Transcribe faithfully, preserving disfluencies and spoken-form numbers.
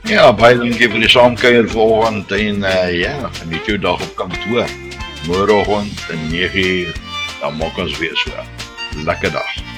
Ja, baie dankie vir die saamkuier vanoggend en uh, ja, van die twee dag op kantoor. Môreoggend en nege uur, dan maak ons weer so. Lekker dag.